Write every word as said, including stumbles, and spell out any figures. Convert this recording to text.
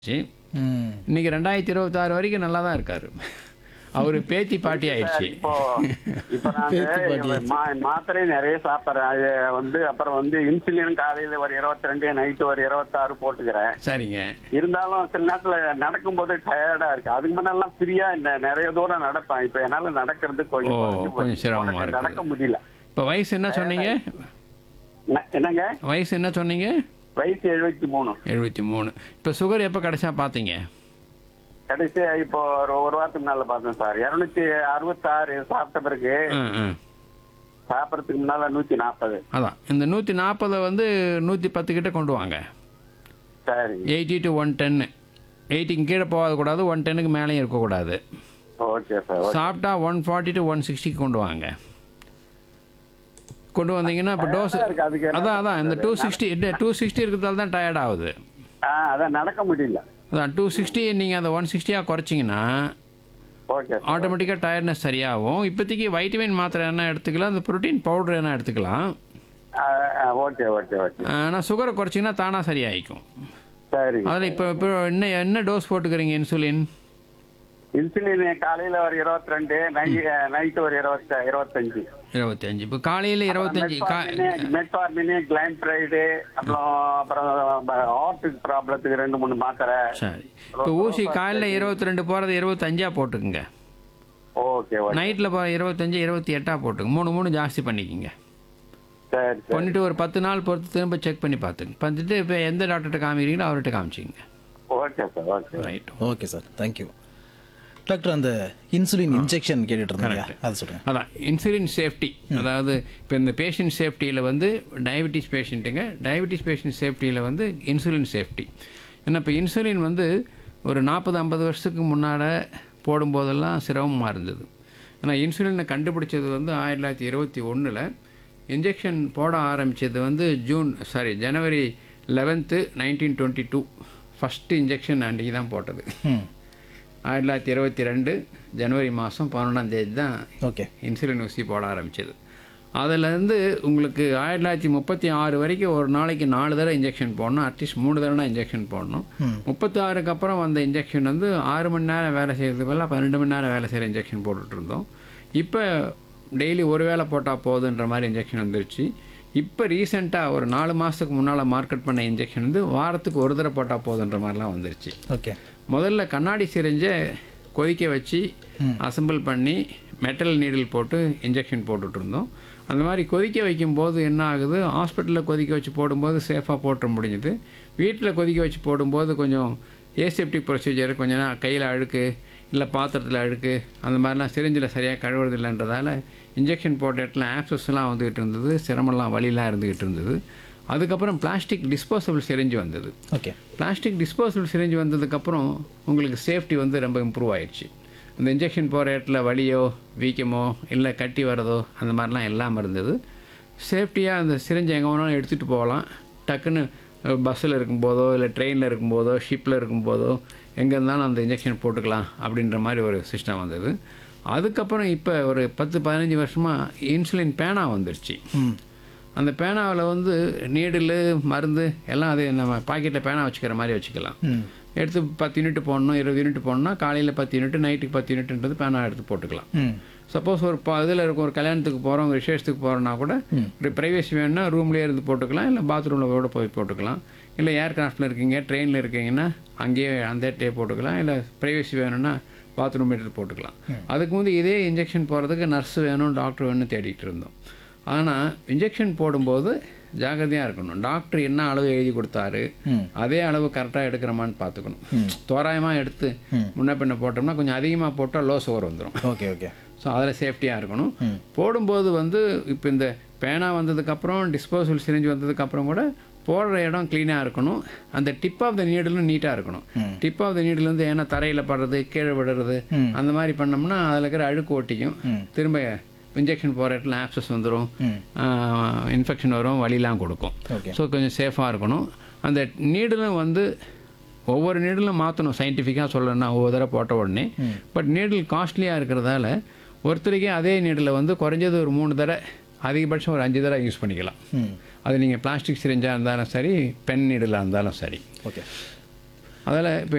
C. ம். இன்னைக்கு ரெண்டாயிரத்தி இருபத்தாறு வரைக்கும் நல்லா தான் இருக்காரு. அவரு பேத்தி பாட்டி ஆயிடுச்சு. இப்போ இப்ப நாங்க பேத்தி பாட்டி. மா- மாத்திரை நிறைய சாப்பிட்றேன். அது வந்து அப்புறம் வந்து இன்சுலின் காலையில ஒரு இருபத்தி ரெண்டு நைட்டு ஒரு இருபத்தாறு போட்டுக்கிறேன். சரிங்க. இருந்தாலும் சில நேரத்துல நடக்கும்போது டயர்டா இருக்கு. அதுக்கு முன்னெல்லாம் ஃப்ரீயா இந்த நிறைய தூரம் நடப்பேன். இப்ப என்னால நடக்கிறது ஓ, கொஞ்சம் குறைஞ்சு கொஞ்சம் போச்சு. சிரமமா உனக்கு இருக்குது. நடக்க முடியல. இப்போ வயசு என்ன சொன்னீங்க? என்ன- என்னங்க வயசு என்ன சொன்னீங்க? வயசு எழுபத்தி மூணு. எழுபத்தி மூணு. இப்போ சுகர் எப்போ கடைசியா பார்த்தீங்க? கடைசி இப்போ ஒரு ஒரு வாரத்துக்கு முன்னால பார்த்தேன் சார். இருநூத்தி அறுபத்தாறு சாப்பிட்ட பிறகு ம் ம் சாப்பிடறதுக்கு முன்னால நூத்தி நாற்பது. அதான் இந்த நூற்றி நாற்பதை வந்து நூற்றி பத்து கிட்ட கொண்டு வாங்க. சரி, எயிட்டி டு ஒன் டென்னு எயிட்டிக்கு கீழே போகக்கூடாது, ஒன் டென்னுக்கு மேலேயும் இருக்கக்கூடாது. Okay sir. ஓகே. சாப்பிட்டா ஒன் ஃபார்ட்டி டு ஒன் சிக்ஸ்டிக்கு கொண்டு வாங்க. கொண்டு வந்தீங்கன்னா இப்போ டோஸ் டயர்டா இருக்கு. அதுக்கு என்ன அதான் அதான் இந்த டூ பண்றது? சிக்ஸ்டி டூ சிக்ஸ்டி இருக்கிறதால தான் டயர்ட் ஆகுது. ஆ, அதான் நடக்க முடியல. அதான் டூ சிக்ஸ்டி நீங்கள் அந்த ஒன் சிக்ஸ்டியாக குறைச்சிங்கன்னா ஓகே சார். ஆட்டோமேட்டிக்காக டயர்ட்னஸ் சரியாகும். இப்போதைக்கு வைட்டமின் மாத்திரை என்ன எடுத்துக்கலாம், அந்த புரோட்டீன் பவுடர் என்ன எடுத்துக்கலாம். ஆ, ஆ, ஓகே ஓகே ஓகே. ஆனால் சுகரை குறைச்சிங்கன்னா தானாக சரியாயிக்கும். சரி. அதில் இப்போ இப்போ என்ன என்ன டோஸ் போட்டுக்கிறீங்க இன்சுலின்? இன்சுலின் காலையில ஒரு இருபத்தி ரெண்டு, நைட்டு ஒரு இருபத்தி இருபத்தஞ்சு. இருபத்தஞ்சு. இப்போ காலையில் இருபத்தஞ்சி கா மெட்ஃபார்மின், கிளைம்ப்ரைடு, அப்புறம் அப்புறம் ஹார்ட் ப்ராப்ளத்துக்கு ரெண்டு மூணு மாத்திரை. சரி. இப்போ ஊசி காலையில் இருபத்தி ரெண்டு போகிறது இருபத்தஞ்சா போட்டுக்குங்க. Okay okay. நைட்டில் போ இருபத்தஞ்சி இருபத்தி எட்டா போட்டுங்க. மூணு மூணு ஜாஸ்தி பண்ணிக்கிங்க. சரி சரி. பண்ணிட்டு ஒரு பத்து நாள் பொறுத்து திரும்ப செக் பண்ணி பார்த்துங்க. பார்த்துட்டு இப்போ எந்த டாக்டர்கிட்ட காமிக்கிறீங்களோ அவர்கிட்ட காமிச்சிங்க. Okay sir. Okay. Right. Okay sir, thank you. Doctor, அந்த இன்சுலின் இன்ஜெக்ஷன் கேட்டுட்டு இருந்தீங்க, correct. அதை சொல்லுங்க. அதான் இன்சுலின் சேஃப்டி. அதாவது இப்போ இந்த பேஷண்ட் சேஃப்டியில் வந்து டயபெட்டிஸ் பேஷண்ட்டுங்க, டயபெட்டிஸ் பேஷண்ட் சேஃப்டியில் வந்து இன்சுலின் சேஃப்டி. ஏன்னா இப்போ இன்சுலின் வந்து ஒரு நாற்பது ஐம்பது வருஷத்துக்கு முன்னால் போடும்போதெல்லாம் சிரமமாக இருந்தது. ஏன்னா இன்சுலினை கண்டுபிடிச்சது வந்து ஆயிரத்தி தொள்ளாயிரத்தி இருபத்தி ஒன்றில், இன்ஜெக்ஷன் போட ஆரம்பித்தது வந்து ஜூன் சாரி ஜனவரி eleventh nineteen twenty two first injection அன்றைக்கி தான் போட்டது. ம். ஆயிரத்தி தொள்ளாயிரத்தி இருபத்தி ரெண்டு ஜனவரி மாதம் பன்னெண்டாம் தேதி தான் ஓகே. இன்சுலின் ஊசி போட ஆரம்பிச்சது. அதிலேருந்து உங்களுக்கு ஆயிரத்தி தொள்ளாயிரத்தி முப்பத்தி ஆறு வரைக்கும் ஒரு நாளைக்கு நாலு தடவை இன்ஜெக்ஷன் போடணும், அட்லீஸ்ட் மூணு தடவை இன்ஜெக்ஷன் போடணும். முப்பத்தி ஆறுக்கு அப்புறம் வந்த இன்ஜெக்ஷன் வந்து ஆறு மணி நேரம் வேலை செய்கிறது பதிலாக பன்னெண்டு மணி நேரம் வேலை செய்கிற இன்ஜெக்ஷன் போட்டுட்டு இருந்தோம். இப்போ டெய்லி ஒரு வேளை போட்டால் போதுன்ற மாதிரி இன்ஜெக்ஷன் வந்துருச்சு. இப்போ ரீசெண்டாக ஒரு நாலு மாதத்துக்கு முன்னால் மார்க்கெட் பண்ண இன்ஜெக்ஷன் வந்து வாரத்துக்கு ஒரு தடவை போட்டால் போதுன்ற மாதிரிலாம் வந்துருச்சு. ஓகே. முதல்ல கண்ணாடி சிரிஞ்சை கொதிக்க வச்சு அசம்பிள் பண்ணி மெட்டல் நீடில் போட்டு இன்ஜெக்ஷன் போட்டுட்டு இருந்தோம். அந்த மாதிரி கொதிக்க வைக்கும்போது என்ன ஆகுது, ஹாஸ்பிட்டலில் கொதிக்க வச்சு போடும்போது சேஃபாக போட்டுற முடிஞ்சுது. வீட்டில் கொதிக்க வச்சு போடும்போது கொஞ்சம் ஏசெப்டிக் ப்ரொசீஜர், கொஞ்சம் நேரம் கையில் அழுக்கு இல்லை பாத்திரத்தில் அழுக்கு அந்த மாதிரிலாம் சிரிஞ்சில் சரியாக கழுவுறது இல்லைன்றதால இன்ஜெக்ஷன் போட்ட இடத்துல ஆப்சஸ்லாம் வந்துக்கிட்டு இருந்தது, சிரமெல்லாம் வலிலாம் இருந்துக்கிட்டு இருந்தது. அதுக்கப்புறம் பிளாஸ்டிக் டிஸ்போசபிள் சிரிஞ்சு வந்தது. ஓகே. பிளாஸ்டிக் டிஸ்போசபிள் சிரிஞ்சு வந்ததுக்கப்புறம் உங்களுக்கு சேஃப்டி வந்து ரொம்ப இம்ப்ரூவ் ஆயிடுச்சு. அந்த இன்ஜெக்ஷன் போகிற இடத்துல வலியோ வீக்கமோ இல்லை கட்டி வரதோ அந்த மாதிரிலாம் இல்லாமல் இருந்தது. சேஃப்டியாக அந்த சிரிஞ்சை எங்கே வேணாலும் எடுத்துகிட்டு போகலாம். டக்குன்னு பஸ்ஸில் இருக்கும்போதோ இல்லை ட்ரெயினில் இருக்கும்போதோ ஷிப்பில் இருக்கும்போதோ எங்கே இருந்தாலும் அந்த இன்ஜெக்ஷன் போட்டுக்கலாம் அப்படின்ற மாதிரி ஒரு சிஸ்டம் வந்தது. அதுக்கப்புறம் இப்போ ஒரு பத்து பதினஞ்சு வருஷமாக இன்சுலின் பேனா வந்துருச்சு. ம். அந்த பேனாவில் வந்து நீடில் மருந்து எல்லாம் அது நம்ம பாக்கெட்டில் பேனா வச்சுக்கிற மாதிரி வச்சுக்கலாம். ம். எடுத்து பத்து யூனிட் போடணும், இருபது யூனிட் போடணும்னா காலையில் பத்து யூனிட் நைட்டுக்கு பத்து யூனிட்ன்றது பேனா எடுத்து போட்டுக்கலாம். ம். சப்போஸ் ஒரு ப இதில் இருக்கும் ஒரு கல்யாணத்துக்கு போகிறோம், ஒரு விசேஷத்துக்கு போகிறோன்னா கூட ஒரு ப்ரைவேசி வேணும்னா ரூம்லேயே இருந்து போட்டுக்கலாம், இல்லை பாத்ரூமில் கூட போய் போட்டுக்கலாம். இல்லை ஏர்கிராஃப்டில் இருக்கீங்க, ட்ரெயினில் இருக்கீங்கன்னா அங்கேயே அந்த டே போட்டுக்கலாம். இல்லை ப்ரைவேசி வேணும்னா பாத்ரூம் எடுத்து போட்டுக்கலாம். அதுக்கு வந்து இதே இன்ஜெக்ஷன் போகிறதுக்கு நர்ஸ் வேணும், டாக்டர் வேணும்னு தேடிட்டு இருந்தோம். ஆனால் இன்ஜெக்ஷன் போடும்போது ஜாக்கிரதையாக இருக்கணும். டாக்டர் என்ன அளவு எழுதி கொடுத்தாரு அதே அளவு கரெக்டாக எடுக்கிறோமான்னு பார்த்துக்கணும். தோராயமாக எடுத்து முன்ன பின்ன போட்டோம்னா கொஞ்சம் அதிகமாக போட்டால் லோ சுகர் வந்துடும். ஓகே. ஓகே. ஸோ அதில் சேஃப்டியாக இருக்கணும். போடும்போது வந்து இப்போ இந்த பேனா வந்ததுக்கப்புறம் டிஸ்போசபிள் சிரிஞ்சு வந்ததுக்கப்புறம் கூட போடுற இடம் க்ளீனாக இருக்கணும். அந்த டிப் ஆஃப் த நீடிலும் நீட்டாக இருக்கணும். டிப் ஆஃப் த நீடில் வந்து ஏன்னா தரையில் படுறது கீழே விடுறது அந்த மாதிரி பண்ணோம்னா அதில் இருக்கிற அழுக்கு ஓட்டிக்கும், திரும்ப இன்ஜெக்ஷன் போகிற இடத்துல ஆப்சஸ் வந்துடும், இன்ஃபெக்ஷன் வரும், வலிலாம் கொடுக்கும். ஸோ கொஞ்சம் சேஃபாக இருக்கணும். அந்த நீடிலும் வந்து ஒவ்வொரு நீடிலும் மாற்றணும். சயின்டிஃபிக்காக சொல்லணும்னா ஒவ்வொரு தடவை போட்ட உடனே. பட் நீடில் காஸ்ட்லியாக இருக்கிறதால ஒருத்தருக்கே அதே நீடில் வந்து குறைஞ்சது ஒரு மூணு தடவை அதிகபட்சம் ஒரு அஞ்சு தடவை யூஸ் பண்ணிக்கலாம். அது நீங்கள் பிளாஸ்டிக் சிரிஞ்சாக இருந்தாலும் சரி, பென் நீடிலாக இருந்தாலும் சரி. ஓகே. அதில் இப்போ